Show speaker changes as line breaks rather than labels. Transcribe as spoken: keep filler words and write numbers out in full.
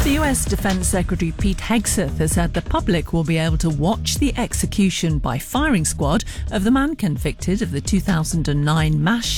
The U S Defense Secretary Pete Hegseth has said the public will be able to watch the execution by firing squad of the man convicted of the two thousand nine mass